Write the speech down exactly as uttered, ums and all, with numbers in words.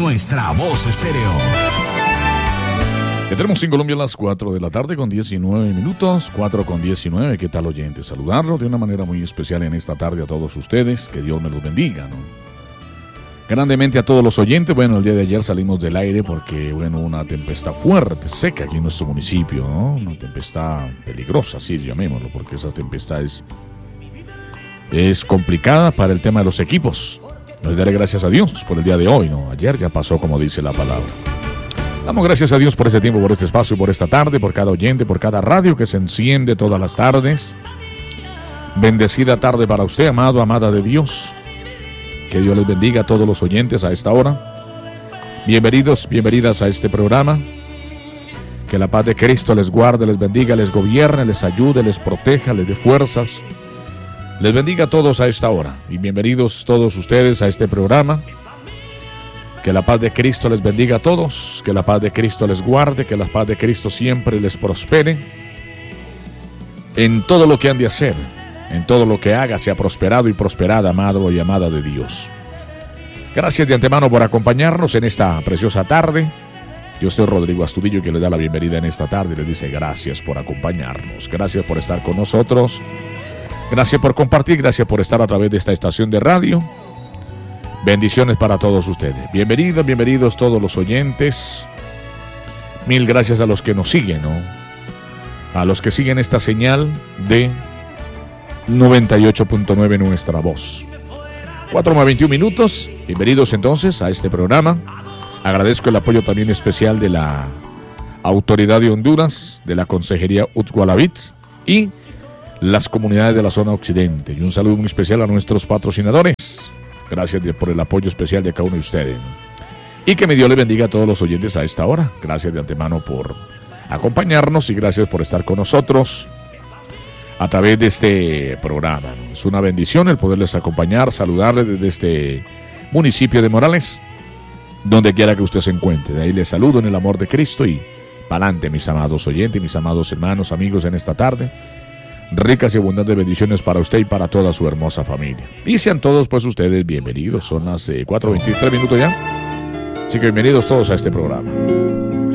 Nuestra Voz Estéreo. Que tenemos en Colombia a las cuatro de la tarde con diecinueve minutos, cuatro con diecinueve. ¿Qué tal, oyentes? Saludarlos de una manera muy especial en esta tarde a todos ustedes. Que Dios me los bendiga, ¿no? Grandemente a todos los oyentes. Bueno, el día de ayer salimos del aire porque, bueno, una tempestad fuerte, seca aquí en nuestro municipio, ¿no? Una tempestad peligrosa, sí, llamémoslo, porque esa tempestad es, es complicada para el tema de los equipos. Nos daré gracias a Dios por el día de hoy, ¿no? Ayer ya pasó, como dice la palabra. Damos gracias a Dios por este tiempo, por este espacio, por esta tarde, por cada oyente, por cada radio que se enciende todas las tardes. Bendecida tarde para usted, amado, amada de Dios. Que Dios les bendiga a todos los oyentes a esta hora. Bienvenidos, bienvenidas a este programa. Que la paz de Cristo les guarde, les bendiga, les gobierne, les ayude, les proteja, les dé fuerzas. Les bendiga a todos a esta hora. Y bienvenidos todos ustedes a este programa. Que la paz de Cristo les bendiga a todos, que la paz de Cristo les guarde, que la paz de Cristo siempre les prospere. En todo lo que han de hacer, en todo lo que haga, sea prosperado y prosperada, amado y amada de Dios. Gracias de antemano por acompañarnos en esta preciosa tarde. Yo soy Rodrigo Astudillo, que le da la bienvenida en esta tarde y le dice gracias por acompañarnos, gracias por estar con nosotros, gracias por compartir, gracias por estar a través de esta estación de radio. Bendiciones para todos ustedes. Bienvenidos, bienvenidos todos los oyentes. Mil gracias a los que nos siguen, ¿no? A los que siguen esta señal de noventa y ocho punto nueve Nuestra Voz. cuatro más veintiún minutos. Bienvenidos entonces a este programa. Agradezco el apoyo también especial de la Autoridad de Honduras, de la Consejería Utzgualavitz y las comunidades de la zona occidente. Y un saludo muy especial a nuestros patrocinadores. Gracias por el apoyo especial de cada uno de ustedes. Y que mi Dios les bendiga a todos los oyentes a esta hora. Gracias de antemano por acompañarnos y gracias por estar con nosotros a través de este programa. Es una bendición el poderles acompañar, saludarles desde este municipio de Morales, donde quiera que usted se encuentre. De ahí les saludo en el amor de Cristo y pa'lante, mis amados oyentes, mis amados hermanos, amigos, en esta tarde. Ricas y abundantes bendiciones para usted y para toda su hermosa familia. Y sean todos pues ustedes bienvenidos. Son las eh, cuatro veintitrés minutos ya. Así que bienvenidos todos a este programa.